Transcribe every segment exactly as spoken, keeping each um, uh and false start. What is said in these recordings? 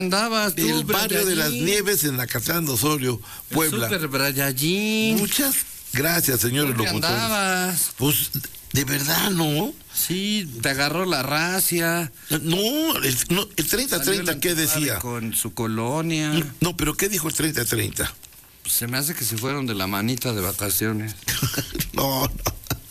andabas tú, El barrio de las Nieves en Acatlán de Osorio, Puebla. Super Brayallín. Muchas gracias, señores ¿Dónde locutores. andabas? Pues, de verdad, ¿no? Sí, te agarró la racia. No, el, no, el treinta treinta, ¿qué decía? Con su colonia. No, pero ¿qué dijo el treinta treinta? Pues se me hace que se fueron de la manita de vacaciones. No, no.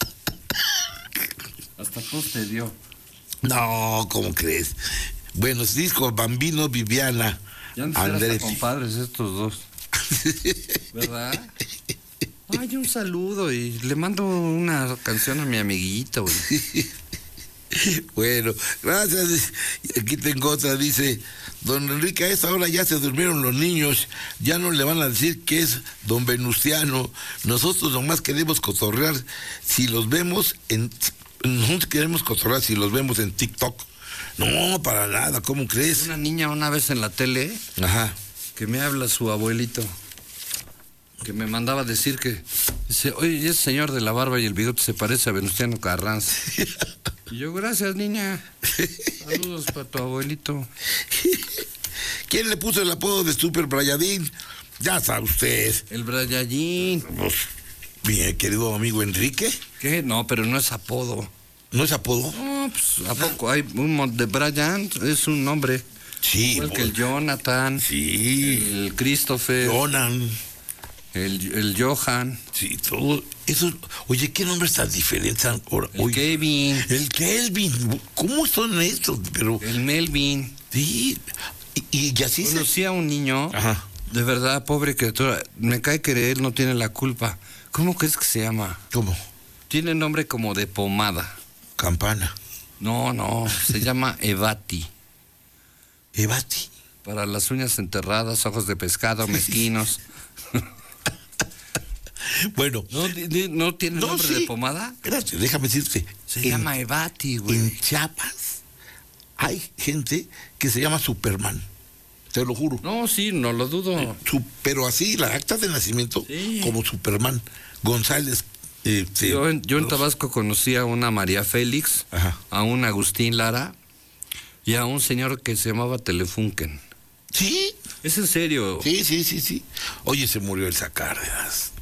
Hasta tos te dio. No, ¿cómo crees? Bueno, disco Bambino, Viviana, Ya antes eran Andrés. hasta compadres estos dos. ¿Verdad? Ay, un saludo y le mando una canción a mi amiguito. Güey. Bueno, gracias. Aquí tengo otra, dice, don Enrique, a esta hora ya se durmieron los niños, ya no le van a decir que es don Venustiano, nosotros nomás queremos cotorrear, si los vemos en, nosotros queremos cotorrear si los vemos en TikTok. No, para nada, ¿cómo crees? Una niña una vez en la tele, Ajá. que me habla su abuelito, que me mandaba decir que, dice, oye, ese señor de la barba y el bigote se parece a Venustiano Carranza. Y yo, gracias, niña. Saludos para tu abuelito. ¿Quién le puso el apodo de Super Brayadín? Ya sabe usted. El Brayallín. Pues, mi querido amigo Enrique. ¿Qué? No, pero no es apodo. ¿No es apodo? No, pues, ¿a poco? Hay un mon- de Brian, es un nombre. Sí. Igual que pues, el Jonathan, Sí. el Christopher, Jonan. el, el Johan, Sí, todo eso. Oye, ¿qué nombres tan diferentes ahora? el Oye, Kevin, el Kelvin. ¿Cómo son estos? Pero el Melvin. sí. Y, y así se. Conocí a un niño, Ajá. de verdad, pobre criatura. Me cae que él no tiene la culpa. ¿Cómo crees que se llama? ¿Cómo? Tiene nombre como de pomada. Campana. No, no, se llama Evati. Evati. Para las uñas enterradas, ojos de pescado, mezquinos. Bueno. ¿No, di- di- ¿no tiene No, nombre sí. de pomada? Gracias, déjame decirte. Se en, llama Evati, güey. en Chiapas hay gente que se llama Superman. Te lo juro. No, sí, no lo dudo. Su- pero así, la acta de nacimiento, Sí. como Superman. González. Este, Yo en, yo en los- Tabasco conocí a una María Félix, Ajá. a un Agustín Lara y a un señor que se llamaba Telefunken. Sí, Es en serio. sí, sí, sí, sí. Oye, se murió Elsa Cárdenas.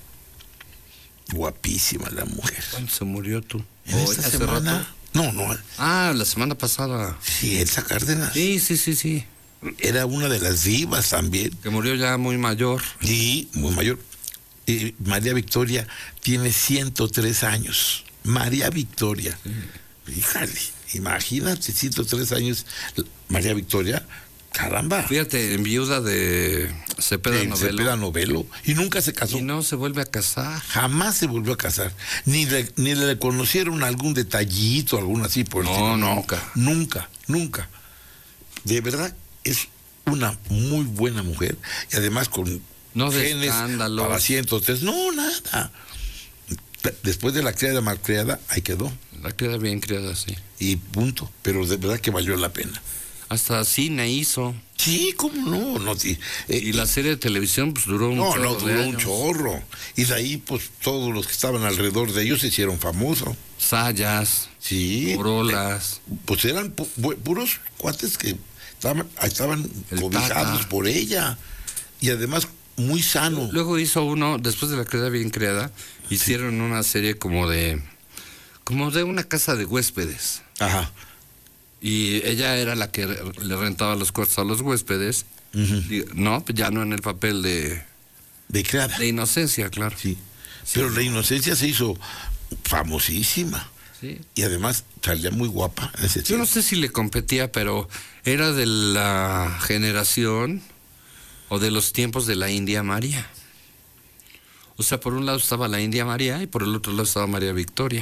Guapísima la mujer. ¿Cuándo se murió tú? En ¿O esta hace semana. rato? No, no. Ah, la semana pasada. Sí, Elsa Cárdenas. Sí, sí, sí, sí. Era una de las divas también. Que murió ya muy mayor. Y muy mayor. Eh, María Victoria tiene ciento tres años. María Victoria. Híjale, imagínate, ciento tres años. María Victoria, caramba. Fíjate, en viuda de Cepeda En Novelo. Cepeda Novelo. Y nunca se casó. Y no se vuelve a casar. Jamás se volvió a casar. Ni le, ni le conocieron algún detallito, algún así por el No, estilo. nunca. Nunca, nunca. De verdad, es una muy buena mujer. Y además con No de genes escándalos. para ciento tres. No, nada. Después de la criada malcriada, ahí quedó. La queda bien criada, sí. Y punto. Pero de verdad que valió la pena. Hasta cine hizo. Sí, cómo no. no sí. Eh, Y la serie de televisión, pues duró un No, chorro no, de duró un años. chorro. Y de ahí, pues, todos los que estaban alrededor de ellos se hicieron famosos. Sayas, Sí. Orolas. Pues eran pu- bu- puros cuates que estaban, estaban El cobijados Tata. por ella. Y además, muy sano. Luego hizo uno, después de la queda bien creada, hicieron una serie como de, como de una casa de huéspedes. Ajá. Y ella era la que re- le rentaba los cuartos a los huéspedes. Ujú. Y- no, pues ya no en el papel de, De creada. de inocencia, claro. Sí. Pero la inocencia se hizo famosísima. Sí. Y además salía muy guapa en ese Yo no tiempo. sé si le competía, pero era de la generación o de los tiempos de la India María. O sea, por un lado estaba la India María y por el otro lado estaba María Victoria.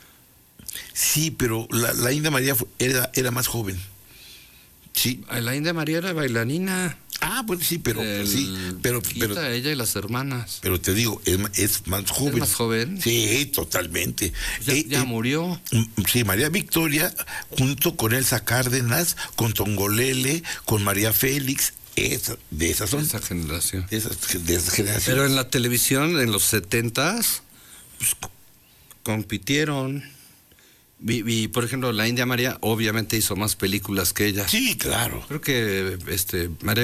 Sí, pero la, la India María fue- era, era más joven. Sí. La India María era bailarina. Ah, bueno, sí, pero El sí, pero, Quita, pero, ella y las hermanas. pero te digo, es, ma- es más joven. más joven? Sí, totalmente. Ya, Eh, ya eh, murió. Mm, Sí, María Victoria, junto con Elsa Cárdenas, con Tongolele, con María Félix, esa, de esas son, Esa generación. de esas, de esas generaciones. Pero en la televisión, en los setentas, pues, co- compitieron. Y, y, por ejemplo, la India María obviamente hizo más películas que ella. Sí, claro. Creo que este María